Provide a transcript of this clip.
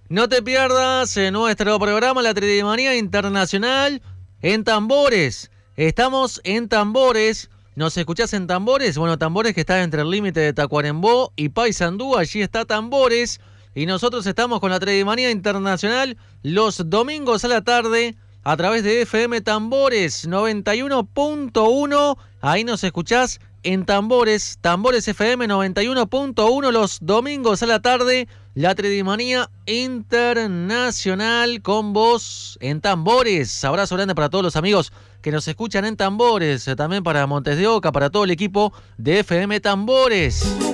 No te pierdas nuestro programa La Tridimanía Internacional en Tambores. Estamos en Tambores. ¿Nos escuchás en Tambores? Bueno, Tambores que está entre el límite de Tacuarembó y Paysandú. Allí está Tambores. Y nosotros estamos con La Tridimanía Internacional los domingos a la tarde a través de FM Tambores 91.1. Ahí nos escuchás en Tambores. Tambores FM 91.1 los domingos a la tarde. La Tridimanía Internacional con vos en Tambores. Abrazo grande para todos los amigos que nos escuchan en Tambores. También para Montes de Oca, para todo el equipo de FM Tambores.